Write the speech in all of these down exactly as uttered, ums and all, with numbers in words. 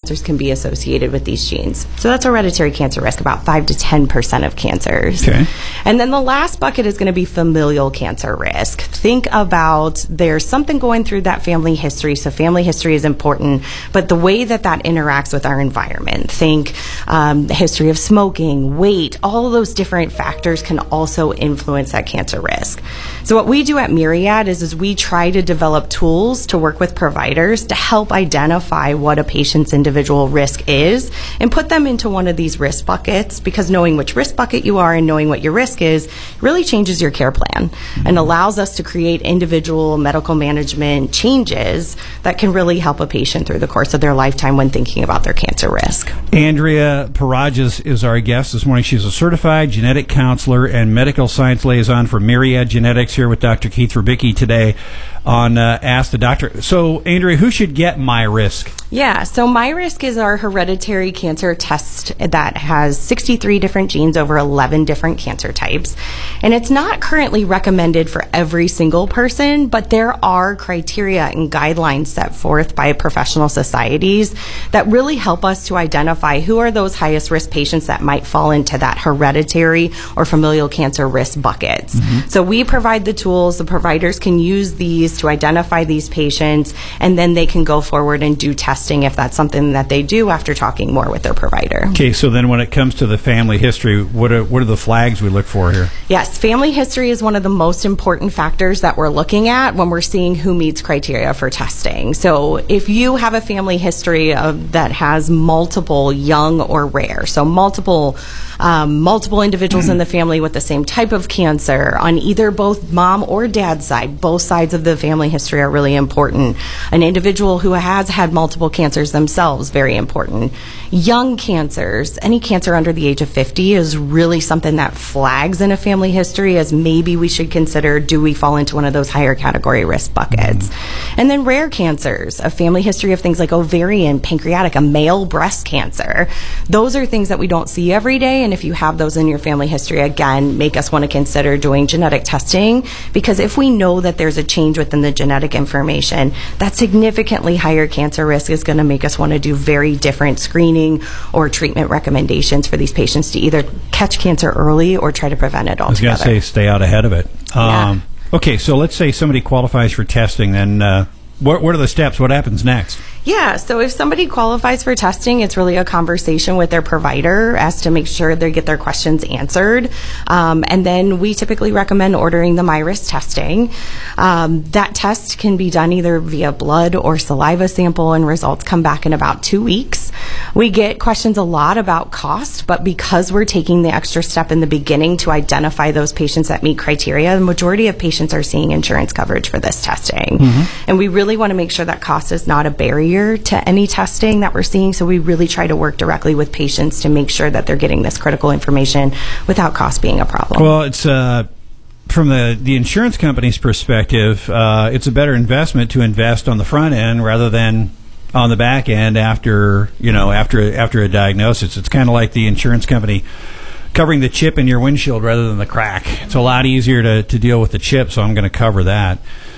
cancers can be associated with these genes. So that's hereditary cancer risk, about five to ten percent of cancers. Okay. And then the last bucket is going to be familial cancer risk. Think about there's something going through that family history. So family history is important, but the way that that interacts with our environment. Think um, the history of smoking, weight, all of those different factors can also influence that cancer risk. So what we do at Myriad is, is we try to develop tools to work with providers to help identify what a patient's individual risk is and put them into one of these risk buckets, because knowing which risk bucket you are and knowing what your risk is really changes your care plan and allows us to create individual medical management changes that can really help a patient through the course of their lifetime when thinking about their cancer risk. Andrea Parajas is our guest this morning. She's a certified genetic counselor and medical science liaison for Myriad Genetics, here with Doctor Keith Rubicki today on uh, Ask the Doctor. So, Andrea, who should get MyRisk? Yeah, so MyRisk is our hereditary cancer test that has sixty-three different genes over eleven different cancer types. And it's not currently recommended for every single person, but there are criteria and guidelines set forth by professional societies that really help us to identify who are those highest risk patients that might fall into that hereditary or familial cancer risk buckets. Mm-hmm. So we provide the tools, the providers can use these to identify these patients, and then they can go forward and do testing if that's something that they do after talking more with their provider. Okay, so then when it comes to the family history, what are, what are the flags we look for here? Yes, family history is one of the most important factors that we're looking at when we're seeing who meets criteria for testing. So if you have a family history of, that has multiple young or rare, so multiple um, multiple individuals in the family with the same type of cancer on either both mom or dad's side, both sides of the family history are really important. An individual who has had multiple cancers themselves, very important. Young cancers, any cancer under the age of fifty is really something that flags in a family history as maybe we should consider, do we fall into one of those higher category risk buckets? Mm-hmm. And then rare cancers, a family history of things like ovarian, pancreatic, a male breast cancer. Those are things that we don't see every day, and if you have those in your family history, again, make us want to consider doing genetic testing, because if we know that there's a change within the genetic information, that significantly higher cancer risk is going to make us want to do very different screening or treatment recommendations for these patients to either catch cancer early or try to prevent it altogether. I was going to say, stay out ahead of it. Yeah. Um, okay, so let's say somebody qualifies for testing, then uh, what, what are the steps? What happens next? Yeah, so if somebody qualifies for testing, it's really a conversation with their provider as to make sure they get their questions answered. Um, and then we typically recommend ordering the MyRisk testing. Um, that test can be done either via blood or saliva sample, and results come back in about two weeks. We get questions a lot about cost, but because we're taking the extra step in the beginning to identify those patients that meet criteria, the majority of patients are seeing insurance coverage for this testing. Mm-hmm. And we really want to make sure that cost is not a barrier to any testing that we're seeing, so we really try to work directly with patients to make sure that they're getting this critical information without cost being a problem. Well, it's uh, from the, the insurance company's perspective, uh, it's a better investment to invest on the front end rather than on the back end after, you know, after after a diagnosis. It's kind of like the insurance company covering the chip in your windshield rather than the crack. It's a lot easier to, to deal with the chip, so I'm going to cover that.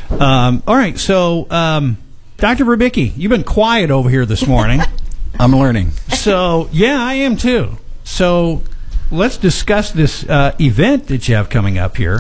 Um, all right, so um, Doctor Rubicki, you've been quiet over here this morning. I'm learning. So, yeah, I am too. So let's discuss this uh, event that you have coming up here.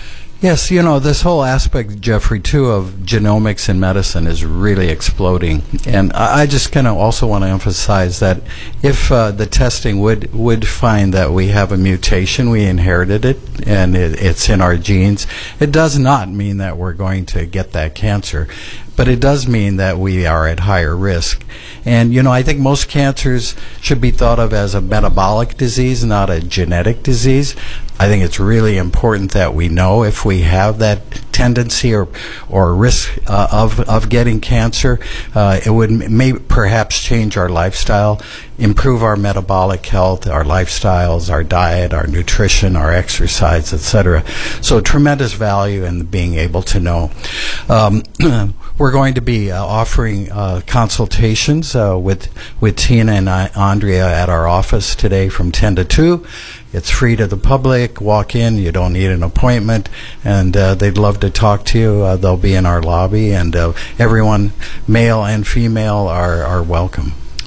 Yes, you know, this whole aspect, Jeffrey, too, of genomics in medicine is really exploding. And I I just kind of also want to emphasize that if uh, the testing would, would find that we have a mutation, we inherited it, and it, it's in our genes, it does not mean that we're going to get that cancer. But it does mean that we are at higher risk. And, you know, I think most cancers should be thought of as a metabolic disease, not a genetic disease. I think it's really important that we know if we have that tendency or or risk uh, of of getting cancer. Uh, it would may perhaps change our lifestyle, improve our metabolic health, our lifestyles, our diet, our nutrition, our exercise, et cetera. So tremendous value in being able to know. Um, we're going to be uh, offering uh, consultations uh, with with Tina and I, Andrea at our office today from ten to two. It's free to the public. Walk in. You don't need an appointment, and uh, they'd love to talk to you. Uh, they'll be in our lobby, and uh, everyone, male and female, are, are welcome.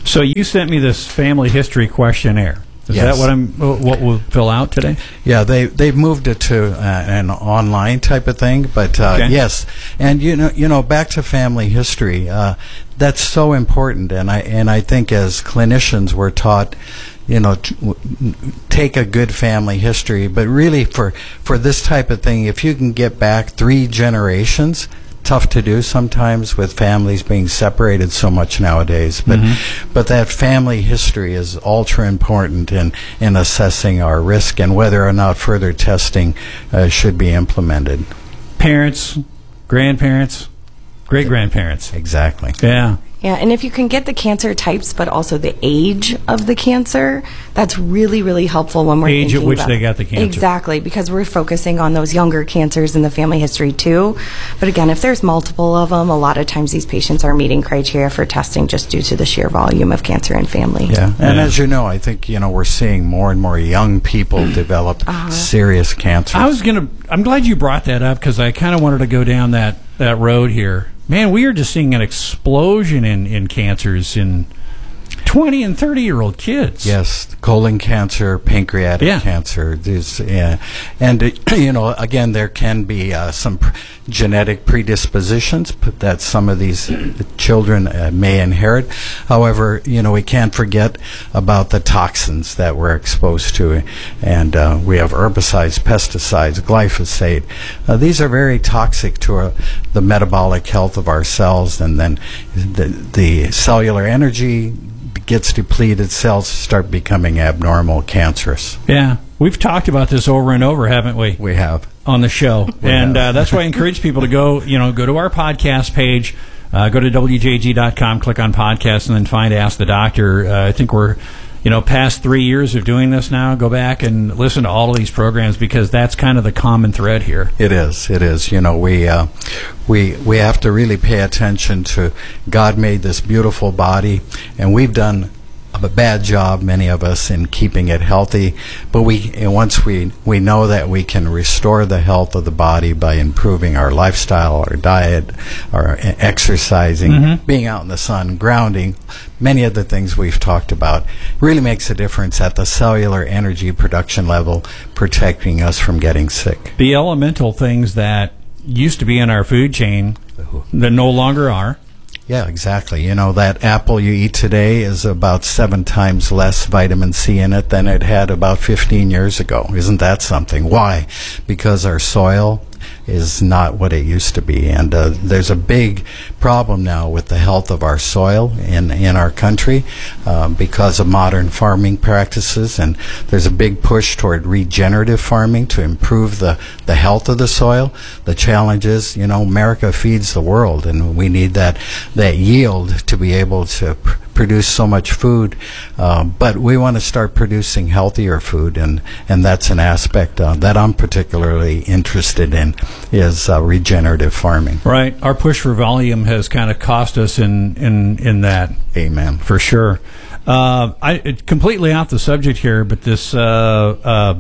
So you sent me this family history questionnaire. Is Yes. that what I'm what we'll fill out today? Yeah, they they've moved it to uh, an online type of thing, but uh, Okay. yes, and you know you know back to family history. Uh, that's so important, and I and I think as clinicians we're taught, you know, t- w- take a good family history, but really for for this type of thing, if you can get back three generations. Tough to do sometimes with families being separated so much nowadays, but but that family history is ultra important in in assessing our risk and whether or not further testing uh, should be implemented. Parents, grandparents, great grandparents. Exactly. Yeah. Yeah, and if you can get the cancer types, but also the age of the cancer, that's really, really helpful when we're Age at thinking which about- they got the cancer. Exactly, because we're focusing on those younger cancers in the family history too. But again, if there's multiple of them, a lot of times these patients are meeting criteria for testing just due to the sheer volume of cancer in family. Yeah, and Yeah. as you know, I think you know we're seeing more and more young people develop serious cancers. I was gonna. I'm glad you brought that up because I kind of wanted to go down that that road here. Man, we are just seeing an explosion in in cancers in twenty and thirty year old kids. Yes, colon cancer, pancreatic Yeah. cancer. These, yeah. And, uh, you know, again, there can be uh, some pr- genetic predispositions p- that some of these children uh, may inherit. However, you know, we can't forget about the toxins that we're exposed to. And uh, we have herbicides, pesticides, glyphosate. Uh, these are very toxic to our, the metabolic health of our cells. And then the, the cellular energy gets depleted, cells start becoming abnormal, cancerous. Yeah, we've talked about this over and over, haven't we? We have. On the show, We and have. uh, that's why I encourage people to go, you know, go to our podcast page, uh, go to W J G dot com, click on podcast, and then find Ask the Doctor. Uh, I think we're, you know, past three years of doing this now. Go back and listen to all of these programs because that's kind of the common thread here. It is. It is. You know, we uh, we we have to really pay attention to God made this beautiful body, and we've done a bad job, many of us, in keeping it healthy. But we and once we we know that we can restore the health of the body by improving our lifestyle, our diet, our e- exercising, Mhm. being out in the sun, grounding, many of the things we've talked about, really makes a difference at the cellular energy production level, protecting us from getting sick. The elemental things that used to be in our food chain that no longer are. Yeah, exactly. You know, that apple you eat today is about seven times less vitamin C in it than it had about fifteen years ago. Isn't that something? Why? Because our soil is not what it used to be. And uh, there's a big problem now with the health of our soil in, in our country um, because of modern farming practices. And there's a big push toward regenerative farming to improve the, the health of the soil. The challenge is, you know, America feeds the world, and we need that, that yield to be able to pr- produce so much food. Um, but we want to start producing healthier food, and, and that's an aspect uh, that I'm particularly interested in, is uh, regenerative farming. Right. Our push for volume has kind of cost us in, in, in that. Amen. For sure. Uh, I it, completely off the subject here, but this uh, uh,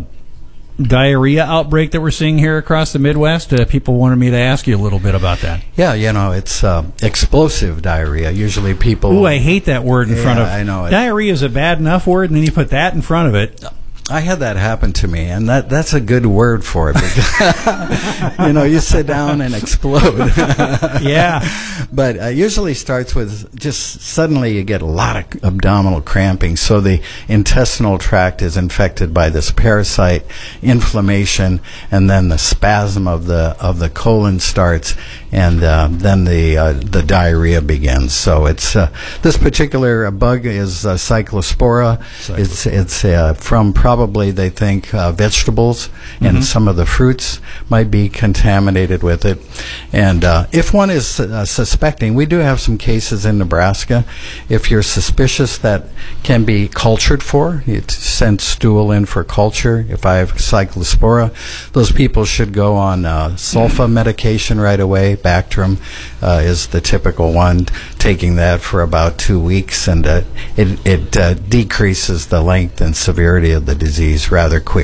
diarrhea outbreak that we're seeing here across the Midwest, uh, people wanted me to ask you a little bit about that. Yeah, you know, it's uh, explosive diarrhea. Usually people... Ooh, I hate that word in Yeah, front of... I know it. Diarrhea is a bad enough word, and then you put that in front of it. I had that happen to me, and that that's a good word for it. Because, you know, you sit down and explode. Yeah. But uh, usually starts with just suddenly you get a lot of abdominal cramping. So the intestinal tract is infected by this parasite, inflammation, and then the spasm of the of the colon starts, and uh, then the uh, the diarrhea begins. So it's uh, this particular uh, bug is uh, Cyclospora. It's it's uh, from probably they think uh, vegetables, and some of the fruits might be contaminated with it. And uh, if one is uh, suspecting, we do have some cases in Nebraska. If you're suspicious, that can be cultured for. You send stool in for culture. If I have Cyclospora, those people should go on uh, sulfa medication right away. Bactrim uh, is the typical one, taking that for about two weeks, and uh, it, it uh, decreases the length and severity of the disease rather quickly.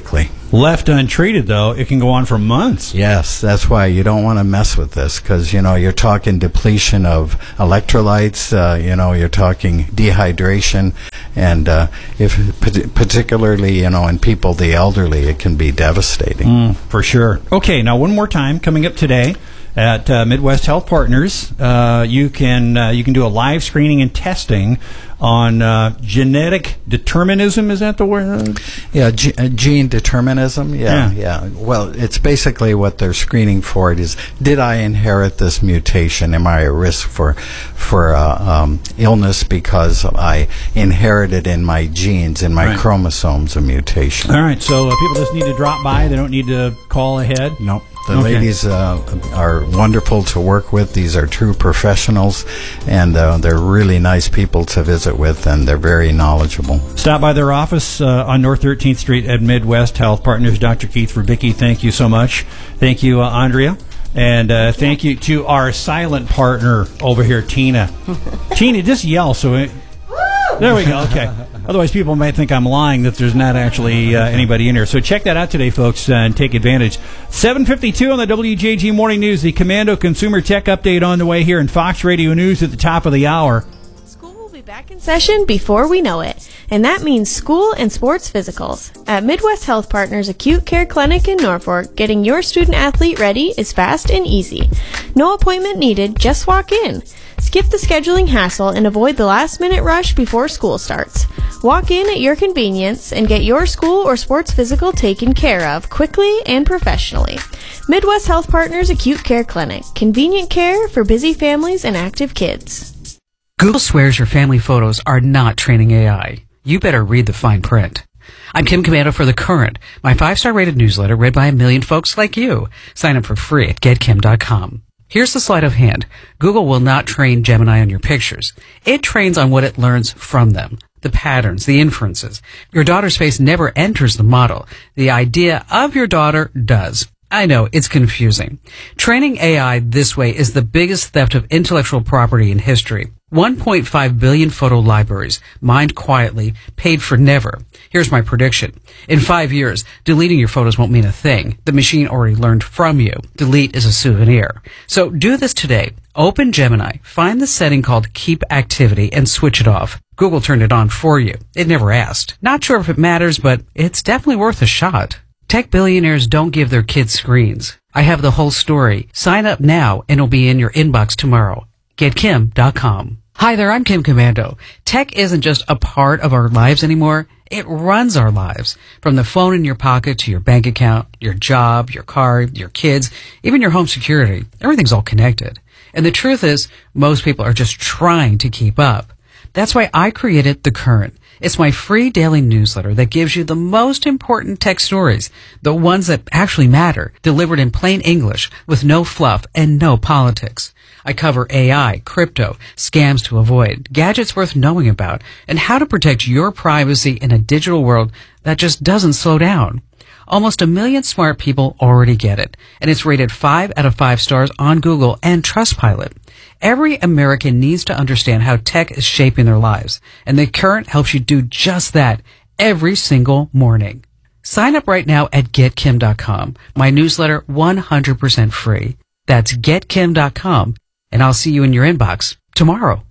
Left untreated, though, it can go on for months. Yes, that's why you don't want to mess with this, because, you know, you're talking depletion of electrolytes, uh, you know, you're talking dehydration, and uh, if particularly, you know, in people, the elderly, it can be devastating. Mm, for sure. Okay, now one more time, coming up today at uh, Midwest Health Partners, uh, you can uh, you can do a live screening and testing on uh, genetic determinism. Is that the word? Yeah, ge- uh, gene determinism. Yeah, yeah, yeah. Well, it's basically what they're screening for. It is, did I inherit this mutation? Am I at risk for for uh, um, illness because I inherited in my genes, in my right. chromosomes, a mutation? All right, so uh, people just need to drop by. They don't need to call ahead. Nope. The okay. ladies uh, are wonderful to work with. These are true professionals, and uh, they're really nice people to visit with, and they're very knowledgeable. Stop by their office uh, on North thirteenth Street at Midwest Health Partners. Doctor Keith Verbicki, thank you so much. Thank you, uh, Andrea. And uh, thank you to our silent partner over here, Tina. Tina, just yell so it... There we go. Okay. Otherwise, people might think I'm lying that there's not actually uh, anybody in here. So check that out today, folks, uh, and take advantage. seven fifty-two on the W J G Morning News. The Commando Consumer Tech Update on the way here, and Fox Radio News at the top of the hour. School will be back in session before we know it, and that means school and sports physicals. At Midwest Health Partners Acute Care Clinic in Norfolk, getting your student-athlete ready is fast and easy. No appointment needed, just walk in. Skip the scheduling hassle and avoid the last-minute rush before school starts. Walk in at your convenience and get your school or sports physical taken care of quickly and professionally. Midwest Health Partners Acute Care Clinic. Convenient care for busy families and active kids. Google swears your family photos are not training A I. You better read the fine print. I'm Kim Commando for The Current, my five-star rated newsletter read by a million folks like you. Sign up for free at get kim dot com. Here's the sleight of hand. Google will not train Gemini on your pictures. It trains on what it learns from them. The patterns, the inferences. Your daughter's face never enters the model. The idea of your daughter does. I know, it's confusing. Training A I this way is the biggest theft of intellectual property in history. one point five billion photo libraries, mined quietly, paid for never. Here's my prediction. In five years, deleting your photos won't mean a thing. The machine already learned from you. Delete is a souvenir. So do this today. Open Gemini, find the setting called Keep Activity, and switch it off. Google turned it on for you. It never asked. Not sure if it matters, but it's definitely worth a shot. Tech billionaires don't give their kids screens. I have the whole story. Sign up now, and it'll be in your inbox tomorrow. get kim dot com. Hi there, I'm Kim Commando. Tech isn't just a part of our lives anymore. It runs our lives. From the phone in your pocket to your bank account, your job, your car, your kids, even your home security. Everything's all connected. And the truth is, most people are just trying to keep up. That's why I created The Current. It's my free daily newsletter that gives you the most important tech stories, the ones that actually matter, delivered in plain English with no fluff and no politics. I cover A I, crypto, scams to avoid, gadgets worth knowing about, and how to protect your privacy in a digital world that just doesn't slow down. Almost a million smart people already get it, and it's rated five out of five stars on Google and Trustpilot. Every American needs to understand how tech is shaping their lives, and The Current helps you do just that every single morning. Sign up right now at get kim dot com. My newsletter, one hundred percent free. That's get kim dot com, and I'll see you in your inbox tomorrow.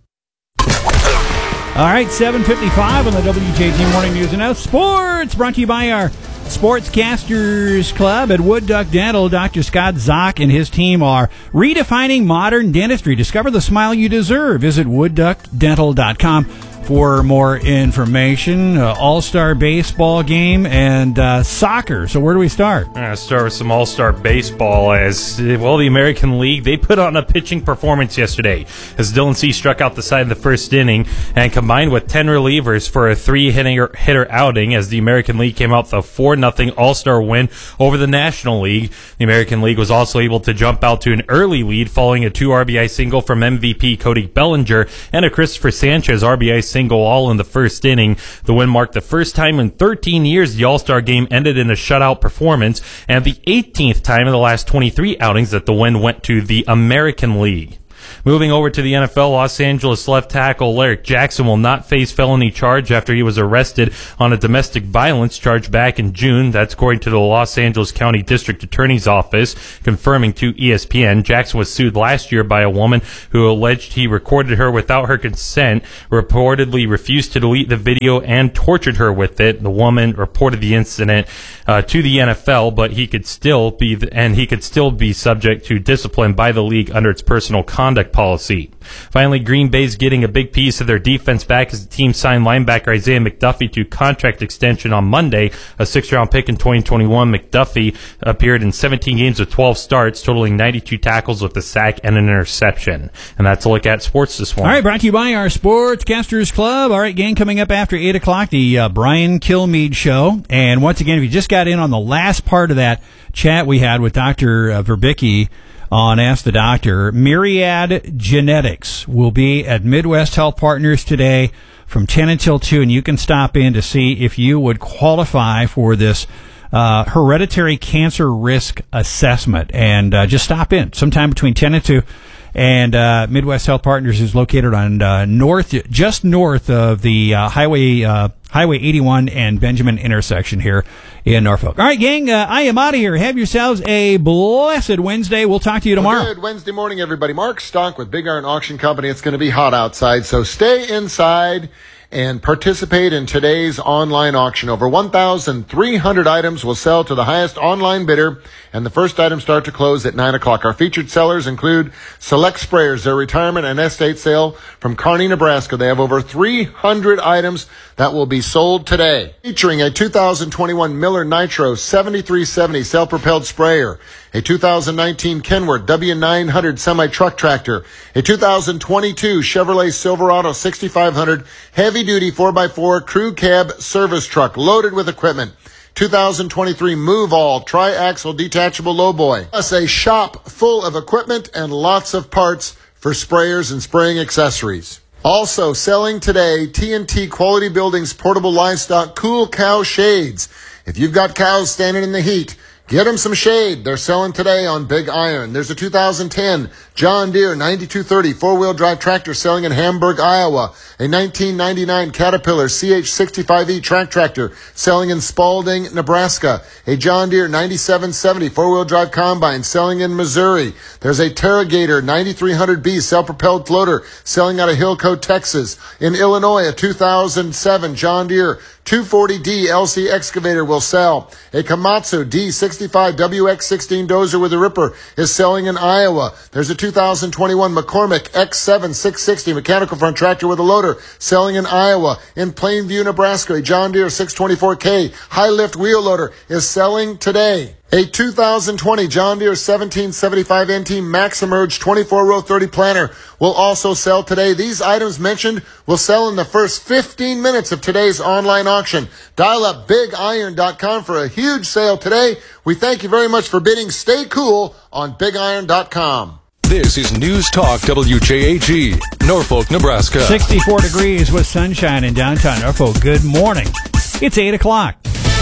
All right, seven fifty-five on the W J G Morning News. And now sports, brought to you by our Sportscasters Club at Wood Duck Dental. Doctor Scott Zock and his team are redefining modern dentistry. Discover the smile you deserve. Visit wood duck dental dot com for more information. Uh, all-star baseball game and uh, soccer. So where do we start? I'm going to start with some all-star baseball as, well, the American League, they put on a pitching performance yesterday as Dylan Cease struck out the side of the first inning and combined with ten relievers for a three-hitter hitter outing as the American League came out with a four nothing all-star win over the National League. The American League was also able to jump out to an early lead following a two R B I single from M V P Cody Bellinger and a Christopher Sanchez R B I single all in the first inning. The win marked the first time in thirteen years the All-Star game ended in a shutout performance and the eighteenth time in the last twenty-three outings that the win went to the American League. Moving over to the N F L, Los Angeles left tackle Larry Jackson will not face felony charge after he was arrested on a domestic violence charge back in June. That's according to the Los Angeles County District Attorney's Office, confirming to E S P N. Jackson was sued last year by a woman who alleged he recorded her without her consent, reportedly refused to delete the video, and tortured her with it. The woman reported the incident uh, to the N F L, but he could still be th- and he could still be subject to discipline by the league under its personal conduct policy. Finally, Green Bay's getting a big piece of their defense back as the team signed linebacker Isaiah McDuffie to contract extension on Monday. A sixth-round pick in twenty twenty-one, McDuffie appeared in seventeen games with twelve starts, totaling ninety-two tackles with a sack and an interception. And that's a look at sports this morning. All right, brought to you by our Sportscasters Club. All right, gang, coming up after eight o'clock, the uh, Brian Kilmeade Show. And once again, if you just got in on the last part of that chat we had with Doctor Uh, Verbicki on Ask the Doctor, Myriad Genetics will be at Midwest Health Partners today from ten until two, and you can stop in to see if you would qualify for this uh, hereditary cancer risk assessment. And uh, just stop in sometime between ten and two. And uh, Midwest Health Partners is located on uh, north, just north of the uh, highway uh, Highway eighty-one and Benjamin intersection here in Norfolk. All right, gang, uh, I am out of here. Have yourselves a blessed Wednesday. We'll talk to you tomorrow. Well, good Wednesday morning, everybody. Mark Stonk with Big Iron Auction Company. It's going to be hot outside, so stay inside and participate in today's online auction. Over one thousand three hundred items will sell to the highest online bidder, and the first items start to close at nine o'clock. Our featured sellers include Select Sprayers, their retirement and estate sale from Kearney, Nebraska. They have over three hundred items that will be sold today. Featuring a two thousand twenty-one Miller Nitro seventy-three seventy self-propelled sprayer, a two thousand nineteen Kenworth W nine hundred semi-truck tractor, a two thousand twenty-two Chevrolet Silverado sixty-five hundred heavy-duty four by four crew cab service truck loaded with equipment, two thousand twenty-three Move All tri-axle detachable lowboy, plus a shop full of equipment and lots of parts for sprayers and spraying accessories. Also selling today, T N T Quality Buildings Portable Livestock Cool Cow Shades. If you've got cows standing in the heat, get them some shade. They're selling today on Big Iron. There's a two thousand ten John Deere ninety-two thirty four-wheel drive tractor selling in Hamburg, Iowa. A nineteen ninety-nine Caterpillar C H sixty-five E track tractor selling in Spalding, Nebraska. A John Deere ninety-seven seventy four-wheel drive combine selling in Missouri. There's a Terragator ninety-three hundred B self-propelled floater selling out of Hillco, Texas. In Illinois, a two thousand seven John Deere two forty D L C excavator will sell. A Komatsu D sixty-five W X sixteen dozer with a ripper is selling in Iowa. There's a two thousand twenty-one McCormick X seven six sixty mechanical front tractor with a loader selling in Iowa. In Plainview, Nebraska, a John Deere six twenty-four K high lift wheel loader is selling today. A two thousand twenty John Deere seventeen seventy-five N T Max Emerge twenty-four row thirty planter will also sell today. These items mentioned will sell in the first fifteen minutes of today's online auction. Dial up big iron dot com for a huge sale today. We thank you very much for bidding. Stay cool on big iron dot com. This is News Talk W J A G, Norfolk, Nebraska. sixty-four degrees with sunshine in downtown Norfolk. Good morning. It's eight o'clock.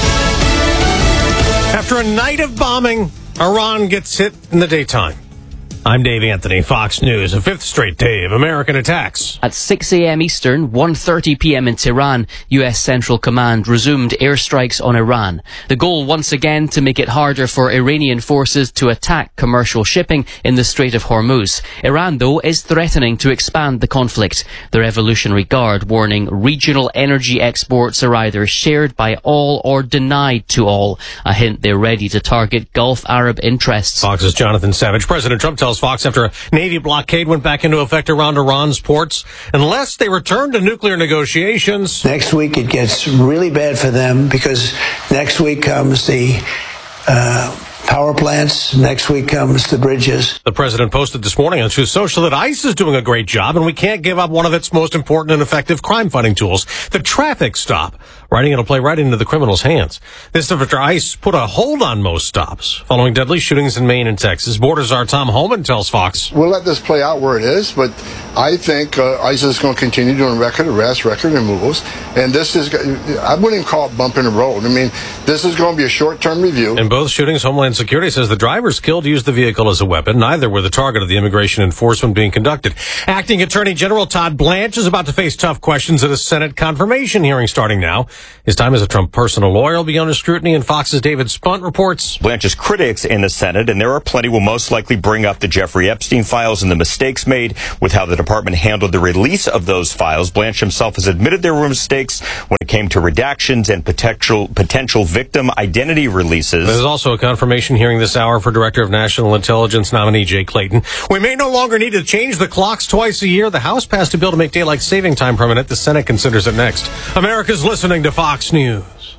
After a night of bombing, Iran gets hit in the daytime. I'm Dave Anthony, Fox News. A fifth straight day of American attacks. At six a.m. Eastern, one thirty p.m. in Tehran, U S Central Command resumed airstrikes on Iran. The goal once again to make it harder for Iranian forces to attack commercial shipping in the Strait of Hormuz. Iran, though, is threatening to expand the conflict. The Revolutionary Guard warning regional energy exports are either shared by all or denied to all. A hint they're ready to target Gulf Arab interests. Fox's Jonathan Savage. President Trump tells Fox after a Navy blockade went back into effect around Iran's ports, unless they return to nuclear negotiations. Next week it gets really bad for them because next week comes the uh, power plants. Next week comes the bridges. The president posted this morning on Truth Social that ICE is doing a great job and we can't give up one of its most important and effective crime-fighting tools, the traffic stop, writing it'll play right into the criminals' hands. This after ICE put a hold on most stops following deadly shootings in Maine and Texas. Borders Czar Tom Homan tells Fox. We'll let this play out where it is, but I think uh, ICE is going to continue doing record arrests, record removals, and this is, I wouldn't even call it bumping the road. I mean, this is going to be a short-term review. In both shootings, Homeland Security says the drivers killed used the vehicle as a weapon. Neither were the target of the immigration enforcement being conducted. Acting Attorney General Todd Blanche is about to face tough questions at a Senate confirmation hearing starting now. His time as a Trump personal lawyer will be under scrutiny, and Fox's David Spunt reports. Blanche's critics in the Senate, and there are plenty, will most likely bring up the Jeffrey Epstein files and the mistakes made with how the department handled the release of those files. Blanche himself has admitted there were mistakes when it came to redactions and potential potential victim identity releases. There's also a confirmation hearing this hour for Director of National Intelligence nominee Jay Clayton. We may no longer need to change the clocks twice a year. The House passed a bill to make daylight saving time permanent. The Senate considers it next. America's listening to Fox News.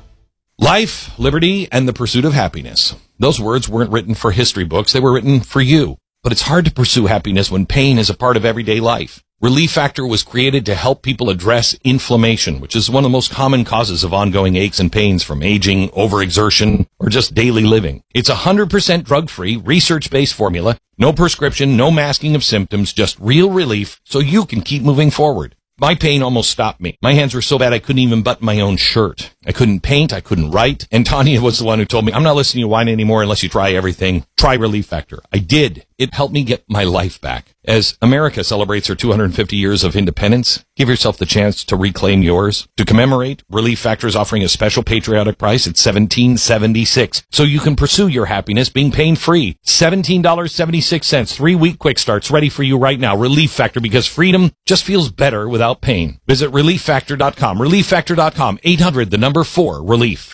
Life, liberty, and the pursuit of happiness. Those words weren't written for history books. They were written for you. But it's hard to pursue happiness when pain is a part of everyday life. Relief Factor was created to help people address inflammation, which is one of the most common causes of ongoing aches and pains from aging, overexertion, or just daily living. It's a one hundred percent drug-free, research-based formula. No prescription, no masking of symptoms, just real relief so you can keep moving forward. My pain almost stopped me. My hands were so bad I couldn't even button my own shirt. I couldn't paint, I couldn't write. And Tanya was the one who told me, I'm not listening to you whine anymore unless you try everything. Try Relief Factor. I did. It helped me get my life back. As America celebrates her two hundred fifty years of independence, give yourself the chance to reclaim yours. To commemorate, Relief Factor is offering a special patriotic price at seventeen dollars and seventy-six cents, so you can pursue your happiness being pain-free. seventeen dollars and seventy-six cents, three-week quick starts ready for you right now. Relief Factor, because freedom just feels better without pain. Visit relief factor dot com. relief factor dot com. eight hundred, the number four, relief.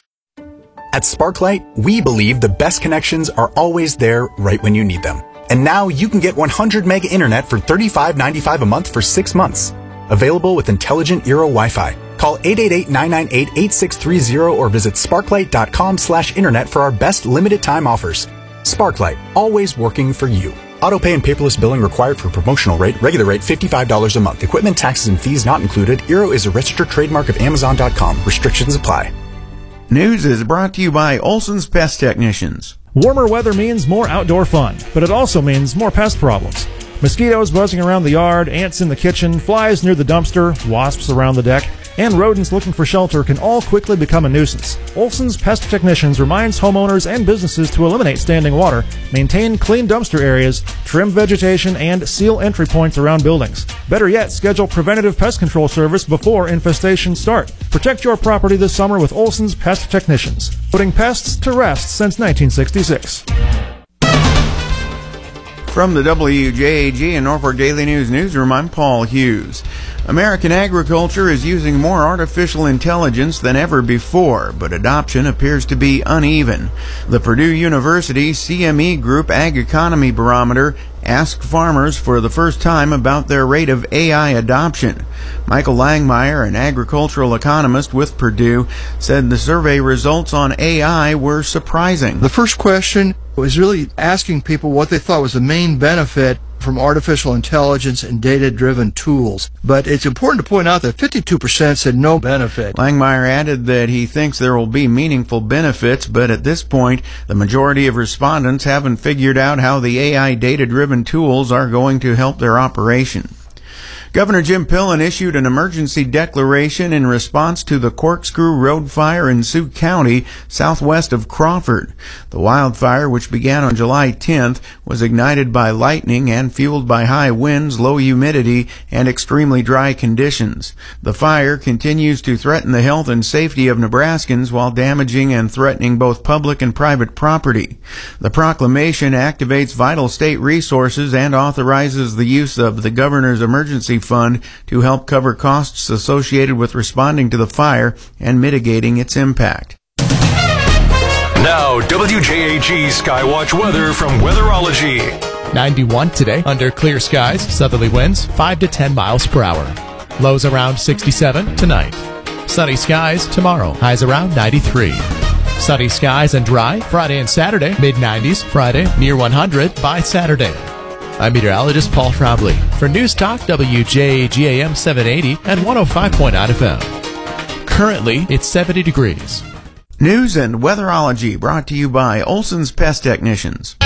At Sparklight, we believe the best connections are always there right when you need them. And now you can get one hundred meg internet for thirty-five ninety-five a month for six months. Available with intelligent Eero Wi-Fi. Call eight eight eight, nine nine eight, eight six three zero or visit sparklight dot com slash internet for our best limited time offers. Sparklight, always working for you. Autopay and paperless billing required for promotional rate. Regular rate fifty-five dollars a month. Equipment, taxes, and fees not included. Eero is a registered trademark of amazon dot com. Restrictions apply. News is brought to you by Olson's Pest Technicians. Warmer weather means more outdoor fun, but it also means more pest problems. Mosquitoes buzzing around the yard, ants in the kitchen, flies near the dumpster, wasps around the deck, and rodents looking for shelter can all quickly become a nuisance. Olson's Pest Technicians reminds homeowners and businesses to eliminate standing water, maintain clean dumpster areas, trim vegetation, and seal entry points around buildings. Better yet, schedule preventative pest control service before infestations start. Protect your property this summer with Olson's Pest Technicians, putting pests to rest since nineteen sixty-six. From the W J A G and Norfolk Daily News newsroom, I'm Paul Hughes. American agriculture is using more artificial intelligence than ever before, but adoption appears to be uneven. The Purdue University C M E Group Ag Economy Barometer asked farmers for the first time about their rate of A I adoption. Michael Langmeyer, an agricultural economist with Purdue, said the survey results on A I were surprising. The first question was really asking people what they thought was the main benefit from artificial intelligence and data-driven tools. But it's important to point out that fifty-two percent said no benefit. Langmeyer added that he thinks there will be meaningful benefits, but at this point, the majority of respondents haven't figured out how the A I data-driven tools are going to help their operation. Governor Jim Pillen issued an emergency declaration in response to the Corkscrew Road fire in Sioux County, southwest of Crawford. The wildfire, which began on July tenth, was ignited by lightning and fueled by high winds, low humidity, and extremely dry conditions. The fire continues to threaten the health and safety of Nebraskans while damaging and threatening both public and private property. The proclamation activates vital state resources and authorizes the use of the governor's emergency fund to help cover costs associated with responding to the fire and mitigating its impact. Now, W J A G Skywatch weather from Weatherology. ninety-one today, under clear skies, southerly winds five to ten miles per hour. Lows around sixty-seven tonight. Sunny skies tomorrow, highs around ninety-three. Sunny skies and dry Friday and Saturday, mid nineties. Friday, near one hundred by Saturday. I'm meteorologist Paul Trombley for News Talk W J A G A M seven eighty and one oh five point nine F M. Currently, it's seventy degrees. News and Weatherology brought to you by Olson's Pest Technicians.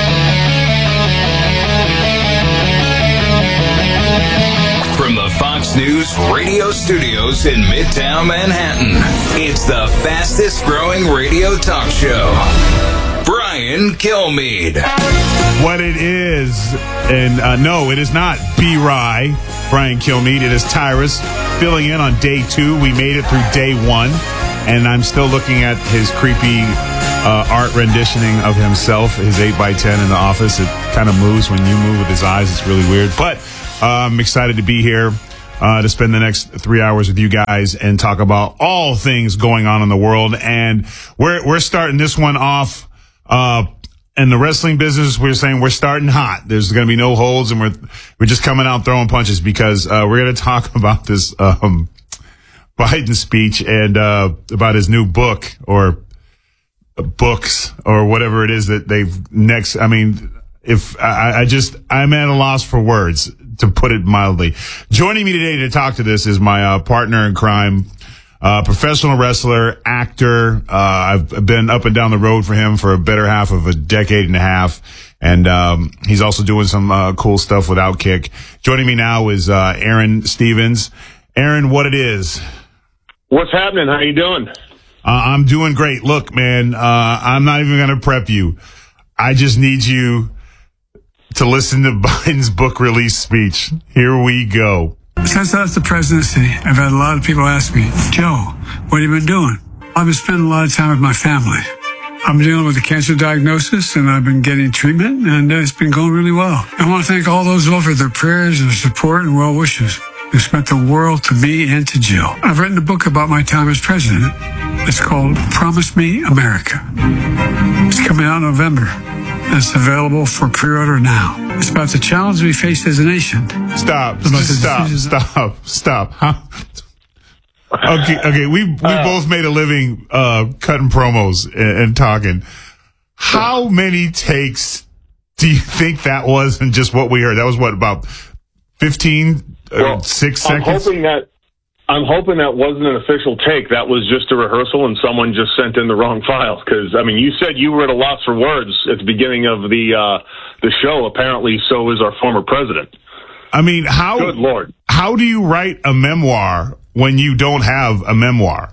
From the Fox Fox News radio studios in Midtown Manhattan. It's the fastest growing radio talk show. Brian Kilmeade. What it is, and uh, no, it is not B. Rye, Brian Kilmeade. It is Tyrus filling in on day two. We made it through day one, and I'm still looking at his creepy uh, art renditioning of himself, his eight by ten in the office. It kind of moves when you move with his eyes. It's really weird, but uh, I'm excited to be here. Uh, to spend the next three hours with you guys and talk about all things going on in the world. And we're, we're starting this one off, uh, in the wrestling business. We're saying we're starting hot. There's going to be no holds, and we're, we're just coming out throwing punches because, uh, we're going to talk about this, um, Biden speech and, uh, about his new book or books or whatever it is that they've next. I mean, if I, I just, I'm at a loss for words, to put it mildly. Joining me today to talk to this is my uh, partner in crime, uh, professional wrestler, actor. Uh, I've been up and down the road for him for a better half of a decade and a half. And um, he's also doing some uh, cool stuff with Outkick. Joining me now is uh, Aaron Stevens. Aaron, what it is? What's happening? How you doing? Uh, I'm doing great. Look, man, uh, I'm not even going to prep you. I just need you to listen to Biden's book release speech. Here we go. Since I left the presidency, I've had a lot of people ask me, Joe, what have you been doing? I've been spending a lot of time with my family. I'm dealing with a cancer diagnosis, and I've been getting treatment, and uh, it's been going really well. I want to thank all those who offered their prayers and support and well wishes. They spent the world to me and to Jill. I've written a book about my time as president. It's called Promise Me America. It's coming out in November. It's available for pre-order now. It's about the challenge we face as a nation. Stop. Stop. Stop. Stop. Huh? Okay. Okay. We we uh, both made a living uh, cutting promos and, and talking. How many takes do you think that was? And just what we heard. That was what, about fifteen, well, uh, six seconds. I'm hoping that. I'm hoping that wasn't an official take. That was just a rehearsal, and someone just sent in the wrong files. Because I mean, you said you were at a loss for words at the beginning of the uh, the show. Apparently, so is our former president. I mean, how? Good Lord! How do you write a memoir when you don't have a memoir?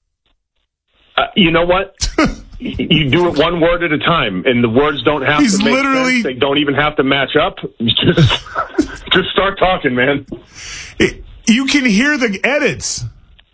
Uh, you know what? You do it one word at a time, and the words don't have He's to make literally... sense. They don't even have to match up. Just, just start talking, man. It, You can hear the edits.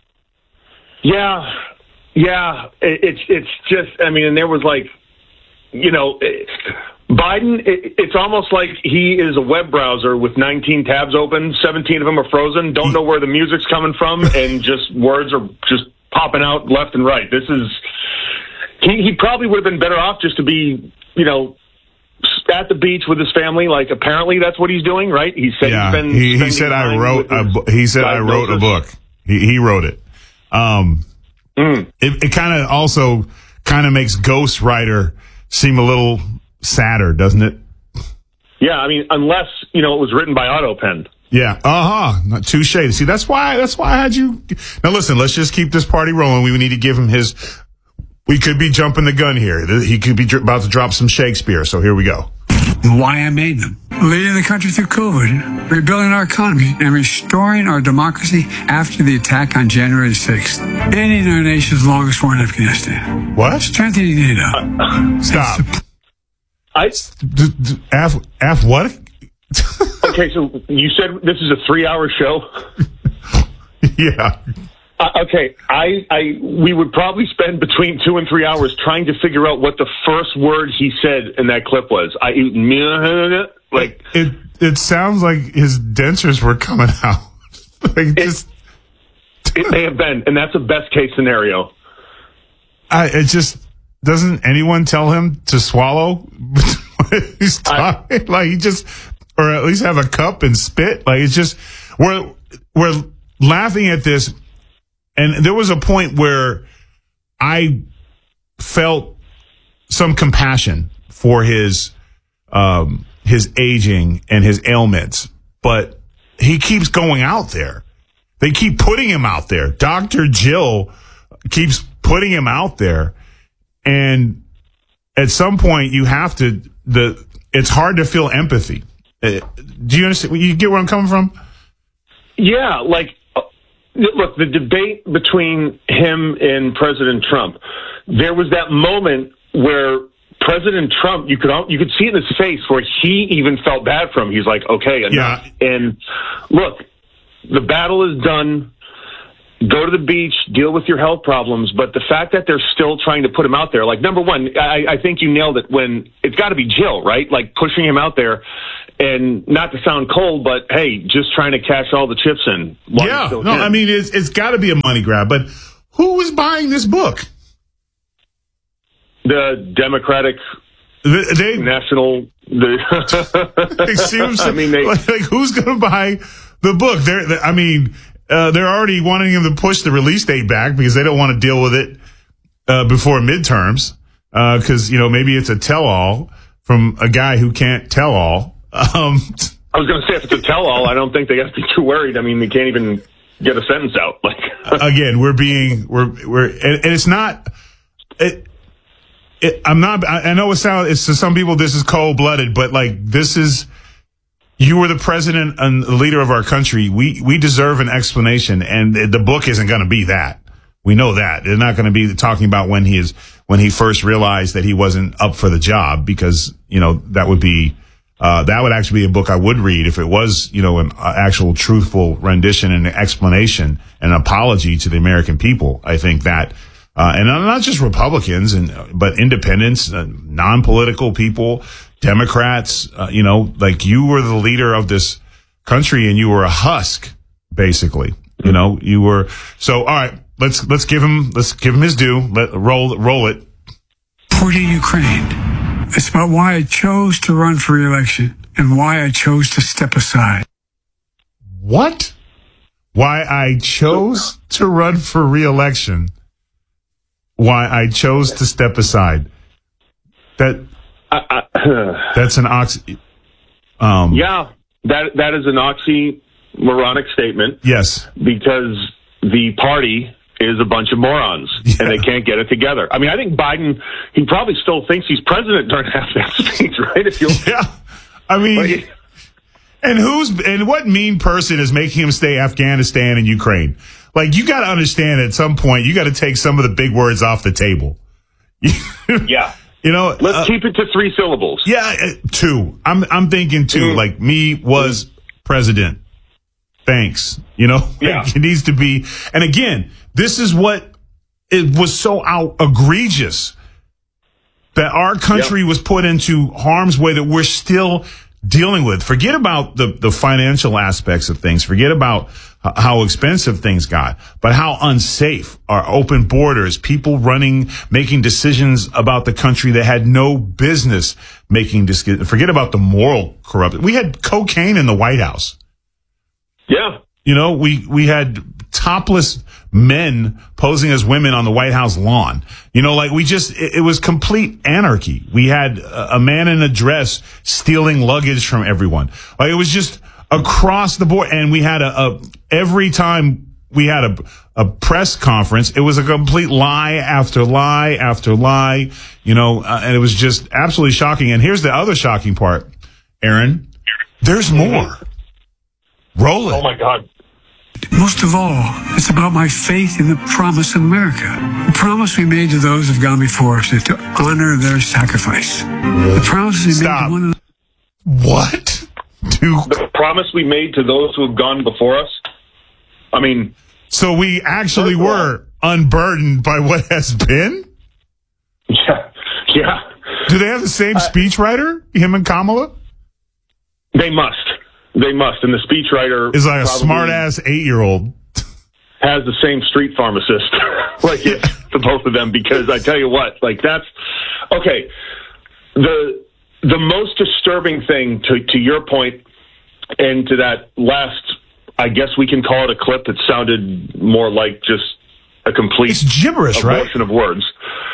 Yeah, yeah. It, it's it's just. I mean, and there was like, you know, it, Biden. It, it's almost like he is a web browser with nineteen tabs open. seventeen of them are frozen. Don't know where the music's coming from, and just words are just popping out left and right. This is. He he probably would have been better off just to be, you know, at the beach with his family. Like, apparently that's what he's doing, right? He said yeah, he's been he, he said I wrote a bu- he said diagnosis. I wrote a book. He he wrote it. Um, mm. It, it kind of also kind of makes Ghost Rider seem a little sadder, doesn't it? Yeah, I mean, unless you know it was written by AutoPen. Yeah, uh huh. Not touche. See, that's why that's why I had you. Now listen, let's just keep this party rolling. We need to give him his. We could be jumping the gun here. He could be about to drop some Shakespeare, so here we go. Why I made them. Leading the country through COVID, rebuilding our economy, and restoring our democracy after the attack on January sixth. Ending our nation's longest war in Afghanistan. What? Strengthening NATO. Uh, stop. I... D- d- F, F what? Okay, so you said this is a three-hour show? Yeah. Uh, okay, I, I, we would probably spend between two and three hours trying to figure out what the first word he said in that clip was. I, like it. It sounds like his dentures were coming out. like it, just, it may have been, and that's a best case scenario. I. It just doesn't anyone tell him to swallow? He's talking I, like he just, or at least have a cup and spit. Like it's just we're we're laughing at this. And there was a point where I felt some compassion for his um, his aging and his ailments, but he keeps going out there. They keep putting him out there. Doctor Jill keeps putting him out there, and at some point you have to. The it's hard to feel empathy. Uh, do you understand? You get where I'm coming from? Yeah, like, uh, look, the debate between him and President Trump, there was that moment where President Trump, you could you could see it in his face where he even felt bad for him. He's like, okay, enough. Yeah. And look, the battle is done. Go to the beach, deal with your health problems. But the fact that they're still trying to put him out there, like, number one, I, I think you nailed it when it's got to be Jill, right? Like, pushing him out there. And not to sound cold, but hey, just trying to cash all the chips in. Yeah, no, I mean, it's, it's got to be a money grab. But who is buying this book? The Democratic the, they, National. The like, seriously, I mean, they, like, who's going to buy the book? They're, they, I mean, uh, they're already wanting him to push the release date back because they don't want to deal with it uh, before midterms. Because, uh, you know, maybe it's a tell-all from a guy who can't tell all. Um, I was going to say, if it's a tell-all, I don't think they got to be too worried. I mean, they can't even get a sentence out. Like, again, we're being we're we're, and, and it's not. It, it, I'm not. I, I know it sounds. It's to some people this is cold-blooded, but like this is. You were the president and the leader of our country. We we deserve an explanation, and the book isn't going to be that. We know that they're not going to be talking about when he is when he first realized that he wasn't up for the job, because you know that would be. Uh, that would actually be a book I would read if it was, you know, an uh, actual truthful rendition and explanation and apology to the American people. I think that, uh, and not just Republicans and, but independents, uh, non-political people, Democrats, uh, you know, like you were the leader of this country and you were a husk, basically, you know, you were. So, all right, let's, let's give him, let's give him his due. Let roll, roll it. Supporting Ukraine. It's about why I chose to run for re-election and why I chose to step aside. What? Why I chose to run for re-election. Why I chose to step aside. That uh, uh, that's an oxy. Um, yeah, that that is an oxymoronic statement. Yes, because the party is a bunch of morons, yeah. and they can't get it together. I mean, I think Biden, he probably still thinks he's president during half that speech, right? If you yeah, I mean, like, and who's and what mean person is making him stay Afghanistan and Ukraine? Like, you got to understand at some point, you got to take some of the big words off the table. yeah, you know, let's uh, keep it to three syllables. Yeah, uh, two. I'm I'm thinking two. Mm. Like, me was mm. president. Thanks. You know, yeah. Like, it needs to be. And again, this is what it was so out egregious that our country yep. was put into harm's way that we're still dealing with. Forget about the, the financial aspects of things. Forget about h- how expensive things got, but how unsafe our open borders, people running, making decisions about the country that had no business making decisions. Forget about the moral corruption. We had cocaine in the White House. Yeah. You know, we, we had topless men posing as women on the White House lawn. You know, like we just, it, it was complete anarchy. We had a, a man in a dress stealing luggage from everyone. Like it was just across the board. And we had a, a every time we had a, a press conference, it was a complete lie after lie after lie, you know, uh, and it was just absolutely shocking. And here's the other shocking part, Aaron. There's more. Roll it. Oh, my God. Most of all, it's about my faith in the promise of America. The promise we made to those who've gone before us is to honor their sacrifice. The promise we Stop. made to one of the... What? Duke. The promise we made to those who have gone before us? I mean... So we actually were unburdened by what has been? Yeah. Yeah. Do they have the same uh, speechwriter, him and Kamala? They must. They must, and the speechwriter is like a smart-ass eight-year-old. Has the same street pharmacist, like it's the both of them. Because I tell you what, like that's okay. The the most disturbing thing to to your point, and to that last, I guess we can call it a clip that sounded more like just a complete it's gibberish, abortion right? of words.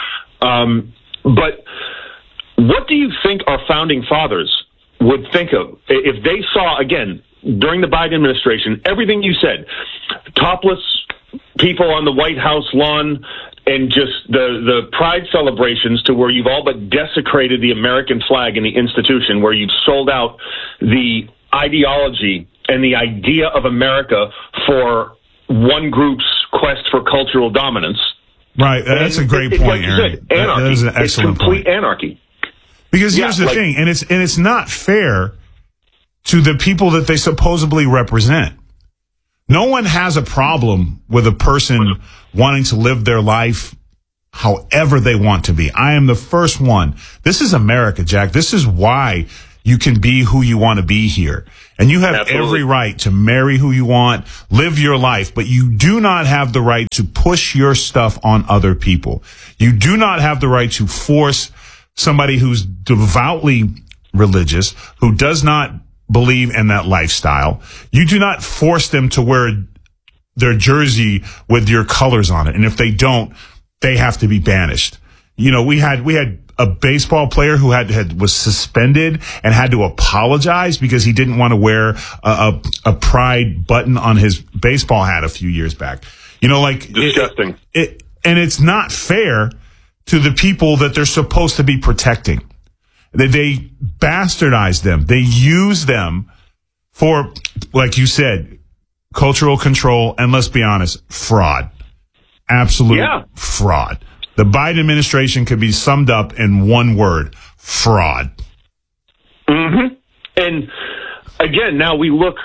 Um, but what do you think our founding fathers would think of if they saw, again, during the Biden administration, everything you said, topless people on the White House lawn and just the, the pride celebrations to where you've all but desecrated the American flag and the institution, where you've sold out the ideology and the idea of America for one group's quest for cultural dominance. Right, that's and a great it, point, like you Aaron. said, anarchy. That is an excellent it's complete point. anarchy. Because here's Yeah, the like- thing, and it's and it's not fair to the people that they supposedly represent. No one has a problem with a person wanting to live their life however they want to be. I am the first one. This is America, Jack. This is why you can be who you want to be here. And you have Absolutely. every right to marry who you want, live your life, but you do not have the right to push your stuff on other people. You do not have the right to force somebody who's devoutly religious, who does not believe in that lifestyle. You do not force them to wear their jersey with your colors on it. And if they don't, they have to be banished. You know, we had, we had a baseball player who had, had, was suspended and had to apologize because he didn't want to wear a, a, a pride button on his baseball hat a few years back. You know, like, disgusting. It, it, and it's not fair to the people that they're supposed to be protecting. They, they bastardize them. They use them for, like you said, cultural control, and let's be honest, fraud. Absolute Yeah. fraud. The Biden administration could be summed up in one word: fraud. Mm-hmm. And again, now we look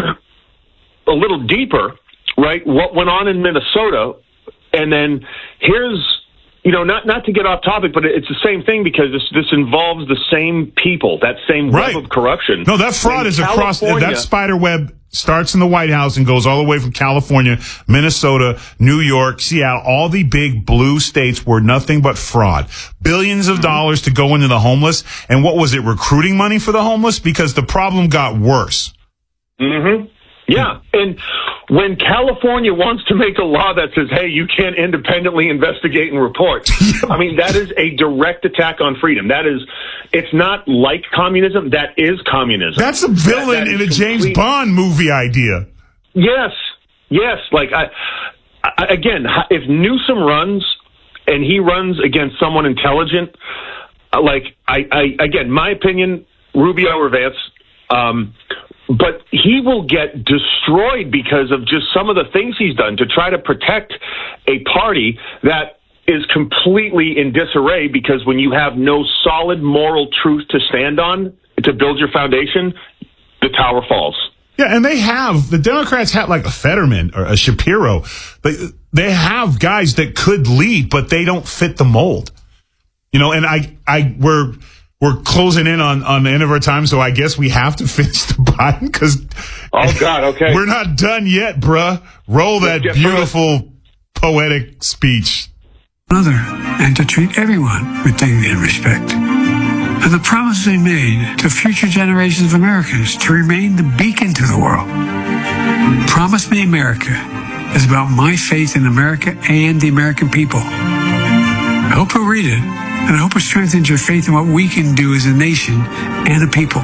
a little deeper, right? What went on in Minnesota, and then here's, you know, not not to get off topic, but it's the same thing because this this involves the same people, that same Right. web of corruption. No, that fraud In is across, California- that spider web starts in the White House and goes all the way from California, Minnesota, New York, Seattle, all the big blue states were nothing but fraud. Billions of dollars to go into the homeless. And what was it, recruiting money for the homeless? Because the problem got worse. Mm-hmm. Yeah. And when California wants to make a law that says, hey, you can't independently investigate and report, I mean, that is a direct attack on freedom. That is, it's not like communism. That is communism. That's a villain That- that in a is James complete- Bond movie idea. Yes. Yes. Like, I, I, again, if Newsom runs and he runs against someone intelligent, uh, like, I, I again, my opinion, Rubio or Vance, um, but he will get destroyed because of just some of the things he's done to try to protect a party that is completely in disarray, because when you have no solid moral truth to stand on to build your foundation, the tower falls. Yeah, and they have, the Democrats have like a Fetterman or a Shapiro. They, they have guys that could lead, but they don't fit the mold. You know, and I, I, we're, we're closing in on, on the end of our time, so I guess we have to finish the Biden because Oh, God, okay. we're not done yet, bruh. Roll that get beautiful poetic speech. Another, and to treat everyone with dignity and respect. And the promises they made to future generations of Americans to remain the beacon to the world. Promise Me America is about my faith in America and the American people. I hope you'll read it, and I hope it strengthens your faith in what we can do as a nation and a people.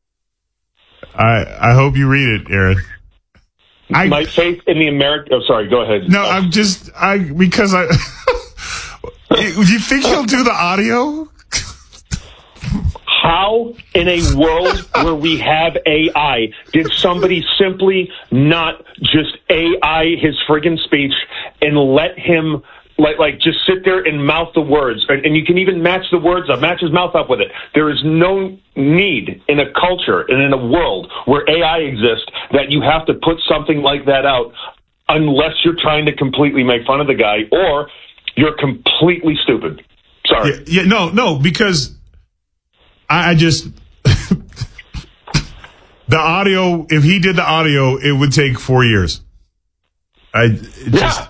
I, I hope you read it, Aaron. I, My faith in the American... Oh, sorry, go ahead. No, I'm just, I, because I, you, you think he'll do the audio? How, in a world where we have A I, did somebody simply not just A I his friggin' speech and let him, like, like just sit there and mouth the words? And, and you can even match the words up, match his mouth up with it. There is no need in a culture and in a world where A I exists that you have to put something like that out unless you're trying to completely make fun of the guy or you're completely stupid. Sorry. Yeah, yeah no, no, because I, I just, the audio, if he did the audio, it would take four years. I it just,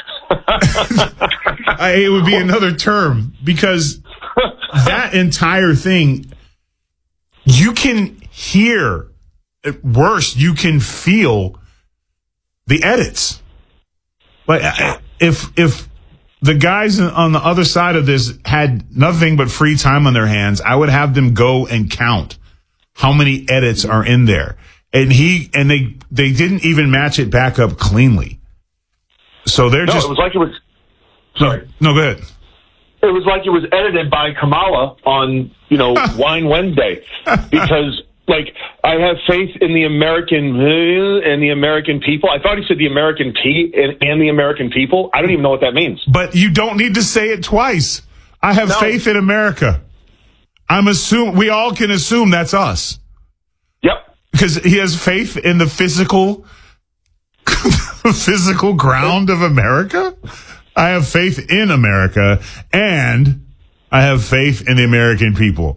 I, it would be another term because that entire thing, you can hear, at worst, you can feel the edits. Like if if the guys on the other side of this had nothing but free time on their hands, I would have them go and count how many edits are in there. And he and they they didn't even match it back up cleanly. So they're no, just it was like it was. Sorry. No, go ahead. It was like it was edited by Kamala on, you know, Wine Wednesday, because like, I have faith in the American uh, and the American people. I thought he said the American P and, and the American people. I don't even know what that means. But you don't need to say it twice. I have No. faith in America. I'm assume we all can assume that's us. Yep. Because he has faith in the physical, physical ground of America. I have faith in America, and I have faith in the American people.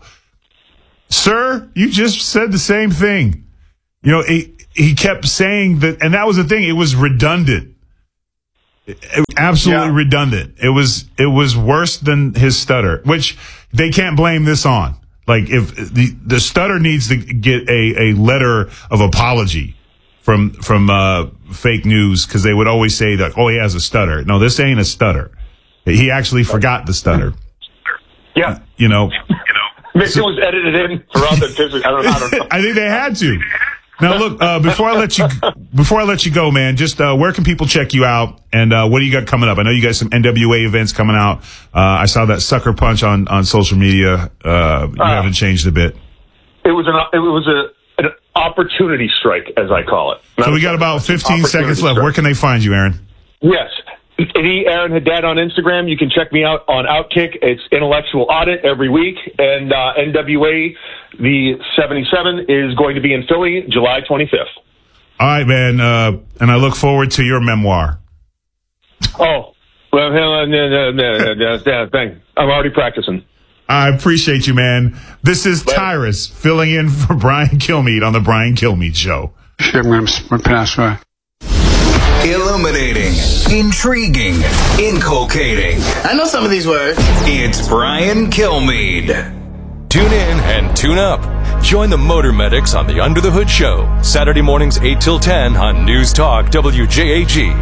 Sir, you just said the same thing. You know, he, he kept saying that, and that was the thing. It was redundant. It, it, absolutely Yeah. redundant. It was, it was worse than his stutter, which they can't blame this on. Like, if the, the stutter needs to get a, a letter of apology from, from, uh, fake news, because they would always say that, oh, he has a stutter. No, this ain't a stutter. He actually forgot the stutter. Yeah. You know, Maybe it was edited in for authenticity. I don't, I don't know. I think they had to. Now, look, uh, before I let you, before I let you go, man, just, uh, where can people check you out? And, uh, what do you got coming up? I know you got some N W A events coming out. Uh, I saw that Sucker Punch on, on social media. Uh, you Uh, haven't changed a bit. It was an it was a an opportunity strike, as I call it. So we got about fifteen Opportunity seconds left. strike. Where can they find you, Aaron? Yes. The Aaron Haddad on Instagram. You can check me out on Outkick. It's Intellectual Audit every week. And uh, N W A, the seventy-seven, is going to be in Philly July twenty-fifth. All right, man. Uh, and I look forward to your memoir. Oh, well, uh, no, no, no, no, no, thank- I'm already practicing. I appreciate you, man. This is Tyrus filling in for Brian Kilmeade on the Brian Kilmeade Show. Shit, I'm going to pass by. Illuminating, intriguing, inculcating. I know some of these words. It's Brian Kilmeade. Tune in and tune up. Join the Motor Medics on the Under the Hood Show, Saturday mornings eight till ten on News Talk W J A G.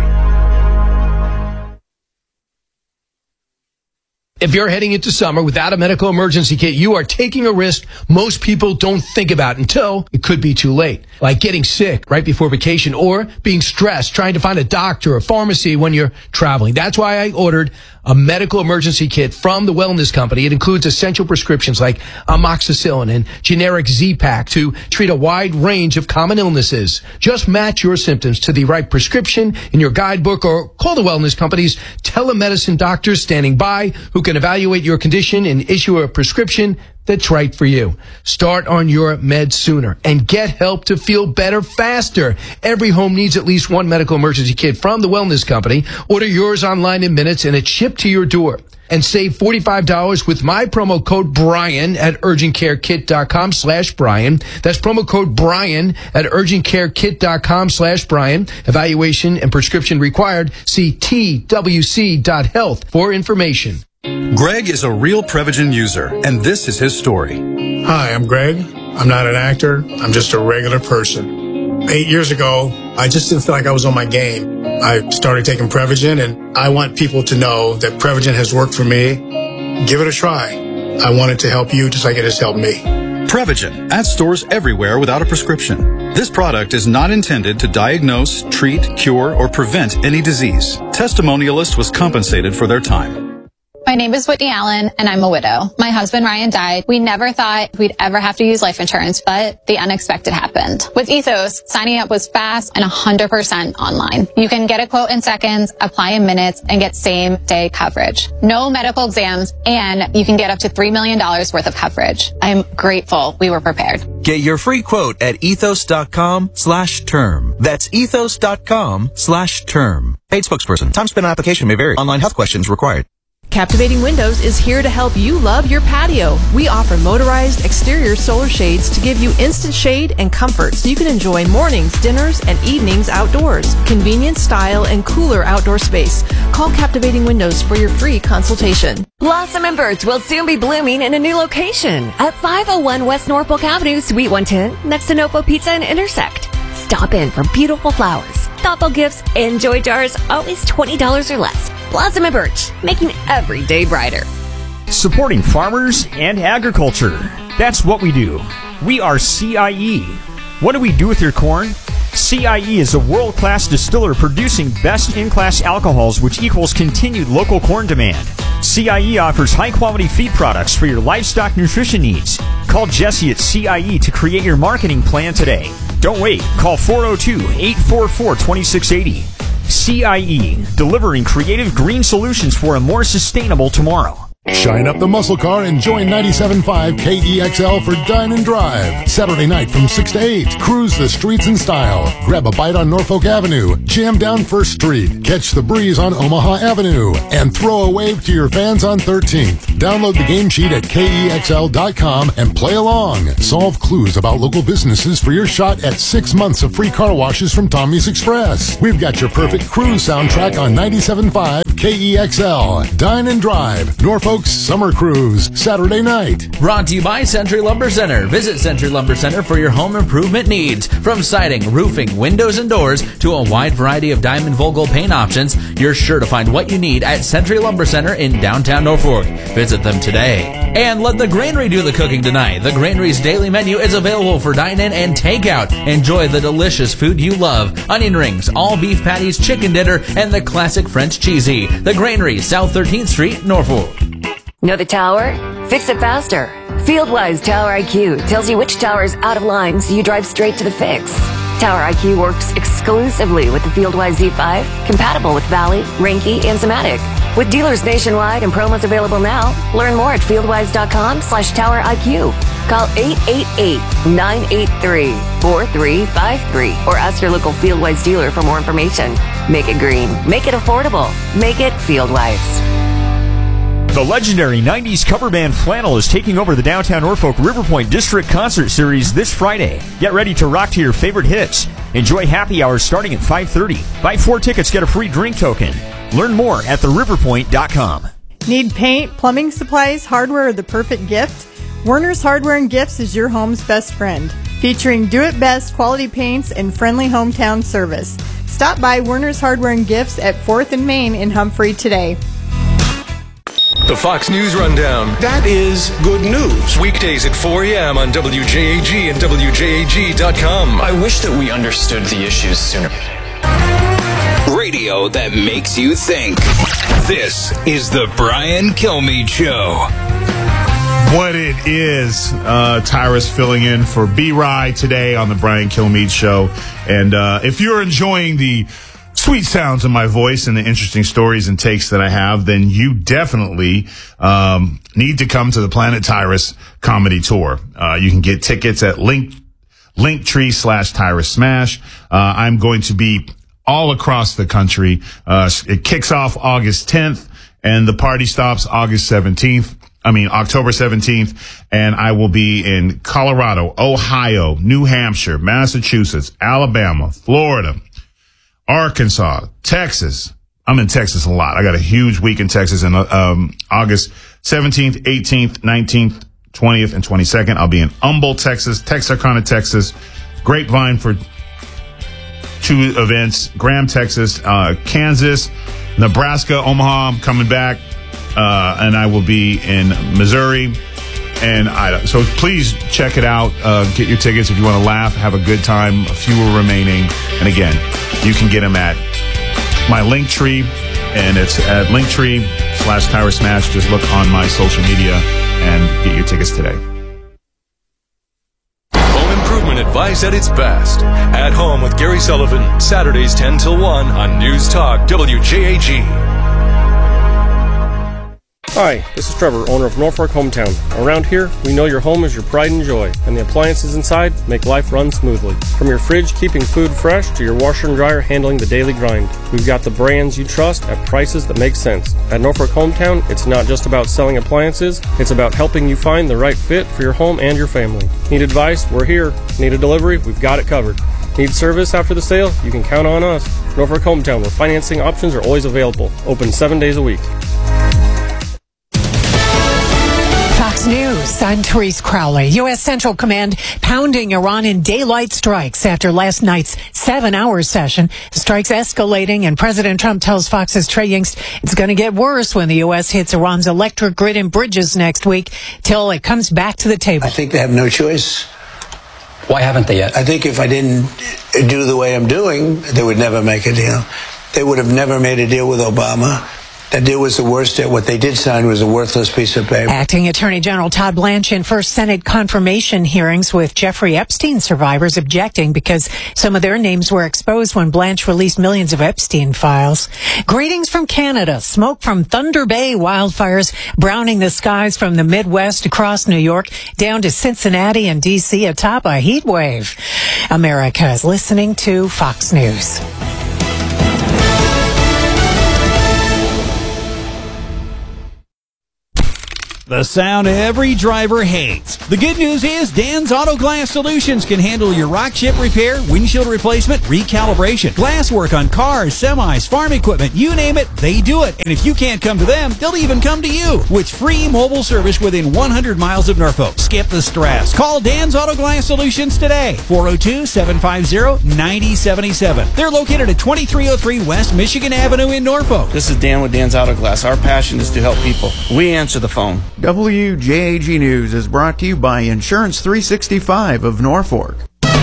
If you're heading into summer without a medical emergency kit, you are taking a risk most people don't think about until it could be too late. Like getting sick right before vacation or being stressed trying to find a doctor or pharmacy when you're traveling. That's why I ordered a medical emergency kit from the Wellness Company. It includes essential prescriptions like amoxicillin and generic Z-Pak to treat a wide range of common illnesses. Just match your symptoms to the right prescription in your guidebook or call the Wellness Company's telemedicine doctors standing by who can evaluate your condition and issue a prescription that's right for you. Start on your meds sooner and get help to feel better faster. Every home needs at least one medical emergency kit from the Wellness Company. Order yours online in minutes and it's shipped to your door. And save forty-five dollars with my promo code Brian at urgentcarekit.com slash Brian. That's promo code Brian at urgentcarekit.com slash Brian. Evaluation and prescription required. See T W C dot health for information. Greg is a real Prevagen user, and this is his story. Hi, I'm Greg. I'm not an actor. I'm just a regular person. Eight years ago, I just didn't feel like I was on my game. I started taking Prevagen, and I want people to know that Prevagen has worked for me. Give it a try. I want it to help you just like it has helped me. Prevagen at stores everywhere without a prescription. This product is not intended to diagnose, treat, cure, or prevent any disease. Testimonialist was compensated for their time. My name is Whitney Allen, and I'm a widow. My husband, Ryan, died. We never thought we'd ever have to use life insurance, but the unexpected happened. With Ethos, signing up was fast and one hundred percent online. You can get a quote in seconds, apply in minutes, and get same-day coverage. No medical exams, and you can get up to three million dollars worth of coverage. I'm grateful we were prepared. Get your free quote at ethos.com slash term. That's ethos.com slash term. Paid spokesperson. Time spent on application may vary. Online health questions required. Captivating Windows is here to help you love your patio. We offer motorized exterior solar shades to give you instant shade and comfort so you can enjoy mornings, dinners, and evenings outdoors. Convenient style and cooler outdoor space. Call Captivating Windows for your free consultation. Blossom and Birch will soon be blooming in a new location at five oh one West Norfolk Avenue, Suite one ten, next to Nopo Pizza and Intersect. Stop in for beautiful flowers, thoughtful gifts, and joy jars, always twenty dollars or less. Blossom and Birch, making every day brighter. Supporting farmers and agriculture. That's what we do. We are C I E. What do we do with your corn? C I E is a world-class distiller producing best-in-class alcohols, which equals continued local corn demand. C I E offers high-quality feed products for your livestock nutrition needs. Call Jesse at C I E to create your marketing plan today. Don't wait. Call four oh two, eight four four, two six eight oh. C I E, delivering creative green solutions for a more sustainable tomorrow. Shine up the muscle car and join ninety-seven point five K E X L for Dine and Drive. Saturday night from six to eight. Cruise the streets in style. Grab a bite on Norfolk Avenue. Jam down First Street. Catch the breeze on Omaha Avenue. And throw a wave to your fans on thirteenth. Download the game sheet at K E X L dot com and play along. Solve clues about local businesses for your shot at six months of free car washes from Tommy's Express. We've got your perfect cruise soundtrack on ninety-seven point five K E X L. Dine and Drive. Norfolk Summer Cruise, Saturday night. Brought to you by Century Lumber Center. Visit Century Lumber Center for your home improvement needs. From siding, roofing, windows, and doors to a wide variety of Diamond Vogel paint options, you're sure to find what you need at Century Lumber Center in downtown Norfolk. Visit them today. And let the Granary do the cooking tonight. The Granary's daily menu is available for dine-in and takeout. Enjoy the delicious food you love. Onion rings, all beef patties, chicken dinner, and the classic French cheesy. The Granary, South thirteenth Street, Norfolk. Know the tower? Fix it faster. FieldWise Tower I Q tells you which tower is out of line so you drive straight to the fix. Tower I Q works exclusively with the FieldWise Z five, compatible with Valley, Renke, and Zematic. With dealers nationwide and promos available now, learn more at fieldwise.com slash Tower IQ. Call eight eight eight, nine eight three, four three five three or ask your local FieldWise dealer for more information. Make it green. Make it affordable. Make it FieldWise. The legendary nineties cover band Flannel is taking over the downtown Norfolk River Point District Concert Series this Friday. Get ready to rock to your favorite hits. Enjoy happy hours starting at five thirty. Buy four tickets, get a free drink token. Learn more at the river point dot com. Need paint, plumbing supplies, hardware, or the perfect gift? Werner's Hardware and Gifts is your home's best friend, featuring do-it-best quality paints and friendly hometown service. Stop by Werner's Hardware and Gifts at fourth and Main in Humphrey today. The Fox News Rundown. That is good news. Weekdays at four a.m. on W J A G and W J A G dot com. I wish that we understood the issues sooner. Radio that makes you think. This is the Brian Kilmeade Show. What it is, uh, Tyrus filling in for B-Rye today on the Brian Kilmeade Show. And uh, if you're enjoying the sweet sounds of my voice and the interesting stories and takes that I have, then you definitely um, need to come to the Planet Tyrus Comedy Tour. Uh, you can get tickets at link linktree slash Tyrus Smash. Uh, I'm going to be all across the country. Uh, it kicks off August tenth, and the party stops August seventeenth. I mean, October seventeenth, and I will be in Colorado, Ohio, New Hampshire, Massachusetts, Alabama, Florida, Arkansas, Texas. I'm in Texas a lot. I got a huge week in Texas in um, August seventeenth, eighteenth, nineteenth, twentieth, and twenty-second. I'll be in Humble, Texas, Texarkana, Texas, Grapevine for two events, Graham, Texas, uh, Kansas, Nebraska, Omaha. I'm coming back. Uh, and I will be in Missouri and Idaho. So please check it out. Uh, get your tickets if you want to laugh, have a good time. A few are remaining. And again, you can get them at my Linktree, and it's at Linktree slash Tyrus Smash. Just look on my social media and get your tickets today. Home improvement advice at its best. At Home with Gary Sullivan, Saturdays ten till one on News Talk W J A G. Hi, this is Trevor, owner of Norfolk Hometown. Around here, we know your home is your pride and joy, and the appliances inside make life run smoothly. From your fridge keeping food fresh to your washer and dryer handling the daily grind, we've got the brands you trust at prices that make sense. At Norfolk Hometown, it's not just about selling appliances, it's about helping you find the right fit for your home and your family. Need advice? We're here. Need a delivery? We've got it covered. Need service after the sale? You can count on us. Norfolk Hometown, where financing options are always available. Open seven days a week. Fox News, I'm Therese Crowley. U S. Central Command pounding Iran in daylight strikes after last night's seven-hour session. The strikes escalating, and President Trump tells Fox's Trey Yingst it's going to get worse when the U S hits Iran's electric grid and bridges next week till it comes back to the table. I think they have no choice. Why haven't they yet? I think if I didn't do the way I'm doing, they would never make a deal. They would have never made a deal with Obama. That deal was the worst. What they did sign was a worthless piece of paper. Acting Attorney General Todd Blanche in first Senate confirmation hearings with Jeffrey Epstein survivors objecting because some of their names were exposed when Blanche released millions of Epstein files. Greetings from Canada. Smoke from Thunder Bay wildfires browning the skies from the Midwest across New York down to Cincinnati and D C atop a heat wave. America is listening to Fox News. The sound every driver hates. The good news is Dan's Auto Glass Solutions can handle your rock chip repair, windshield replacement, recalibration, glass work on cars, semis, farm equipment, you name it, they do it. And if you can't come to them, they'll even come to you with free mobile service within one hundred miles of Norfolk. Skip the stress. Call Dan's Auto Glass Solutions today. four oh two, seven five zero, nine oh seven seven. They're located at twenty-three oh three West Michigan Avenue in Norfolk. This is Dan with Dan's Auto Glass. Our passion is to help people. We answer the phone. W J A G News is brought to you by Insurance three sixty-five of Norfolk.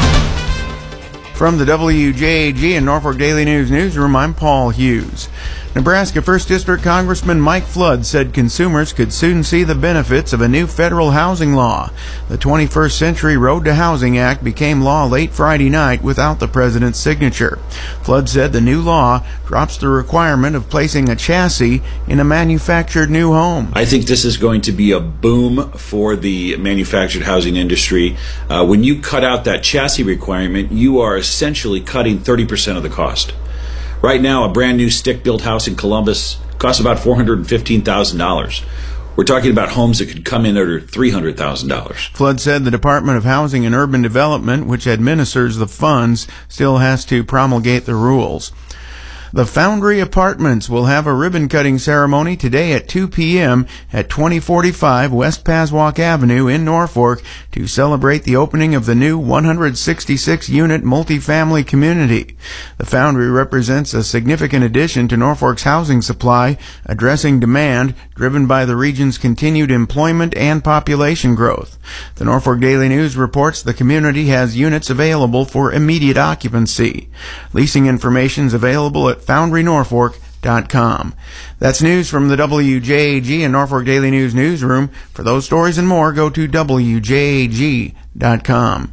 From the W J A G and Norfolk Daily News newsroom, I'm Paul Hughes. Nebraska first District Congressman Mike Flood said consumers could soon see the benefits of a new federal housing law. The twenty-first Century Road to Housing Act became law late Friday night without the president's signature. Flood said the new law drops the requirement of placing a chassis in a manufactured new home. I think this is going to be a boom for the manufactured housing industry. Uh, when you cut out that chassis requirement, you are essentially cutting thirty percent of the cost. Right now, a brand new stick-built house in Columbus costs about four hundred fifteen thousand dollars. We're talking about homes that could come in under three hundred thousand dollars. Flood said the Department of Housing and Urban Development, which administers the funds, still has to promulgate the rules. The Foundry Apartments will have a ribbon-cutting ceremony today at two p.m. at twenty forty-five West Paswalk Avenue in Norfolk to celebrate the opening of the new one hundred sixty-six unit multifamily community. The Foundry represents a significant addition to Norfolk's housing supply, addressing demand driven by the region's continued employment and population growth. The Norfolk Daily News reports the community has units available for immediate occupancy. Leasing information is available at foundry norfolk dot com. That's news from the W J A G and Norfolk Daily News newsroom. For those stories and more, go to W J A G dot com.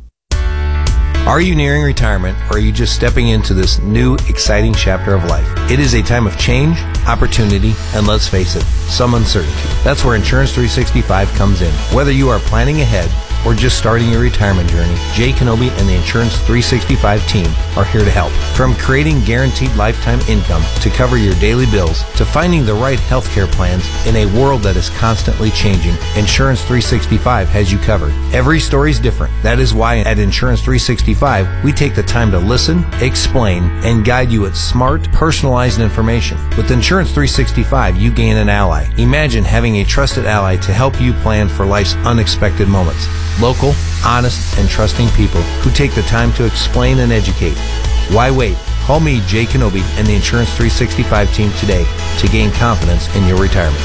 Are you nearing retirement, or are you just stepping into this new, exciting chapter of life? It is a time of change, opportunity, and let's face it, some uncertainty. That's where Insurance three sixty-five comes in. Whether you are planning ahead or just starting your retirement journey, Jay Kenobi and the Insurance three sixty-five team are here to help. From creating guaranteed lifetime income to cover your daily bills to finding the right healthcare plans in a world that is constantly changing, Insurance three sixty-five has you covered. Every story is different. That is why at Insurance three sixty-five, we take the time to listen, explain, and guide you with smart, personalized information. With Insurance three sixty-five, you gain an ally. Imagine having a trusted ally to help you plan for life's unexpected moments. Local, honest, and trusting people who take the time to explain and educate. Why wait? Call me, Jay Kenobi, and the Insurance three sixty-five team today to gain confidence in your retirement.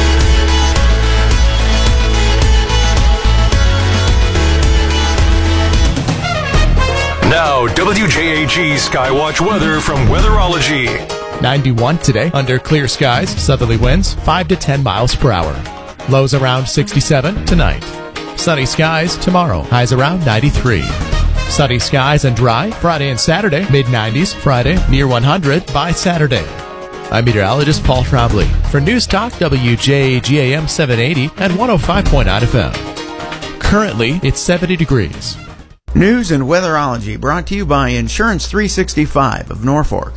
Now, W J A G Skywatch weather from Weatherology. ninety-one today, under clear skies, southerly winds five to ten miles per hour. Lows around sixty-seven tonight. Sunny skies tomorrow, highs around ninety-three. Sunny skies and dry Friday and Saturday, mid nineties. Friday, near one hundred by Saturday. I'm meteorologist Paul Trombley for News Talk W J A G A M seven eighty and one oh five point nine F M. Currently, it's seventy degrees. News and Weatherology brought to you by Insurance three sixty-five of Norfolk.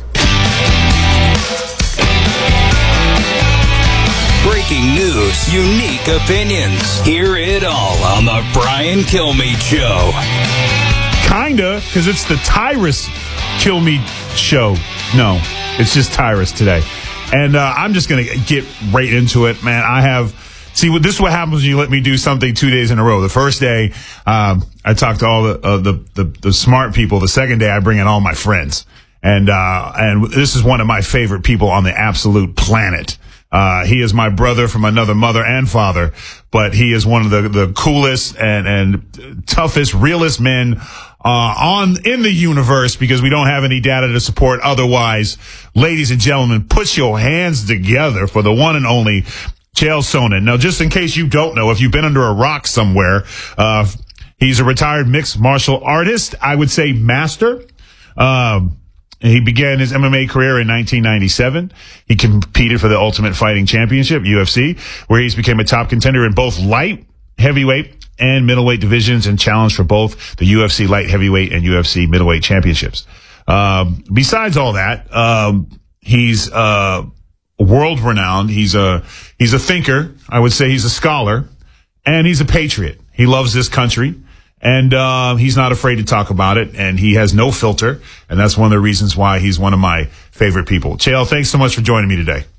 Breaking news, unique opinions. Hear it all on the Brian Kilmeade Show. Kinda, because it's the Tyrus Kilmeade Show. No, it's just Tyrus today. And uh, I'm just going to get right into it, man. I have... See, what this is what happens when you let me do something two days in a row. The first day, um, I talk to all the, uh, the, the, the smart people. The second day, I bring in all my friends. And, uh, and this is one of my favorite people on the absolute planet. Uh, he is my brother from another mother and father, but he is one of the, the coolest and, and toughest, realest men, uh, on, in the universe, because we don't have any data to support otherwise. Ladies and gentlemen, put your hands together for the one and only Chael Sonnen. Now, just in case you don't know, if you've been under a rock somewhere, uh, he's a retired mixed martial artist. I would say master. Um, He began his M M A career in nineteen ninety-seven. He competed for the Ultimate Fighting Championship, U F C, where he's became a top contender in both light, heavyweight, and middleweight divisions, and challenged for both the U F C light heavyweight and U F C middleweight championships. Um, besides all that, um, he's uh, world renowned. He's a he's a thinker. I would say he's a scholar, and he's a patriot. He loves this country. And uh, he's not afraid to talk about it, and he has no filter, and that's one of the reasons why he's one of my favorite people. Chael, thanks so much for joining me today.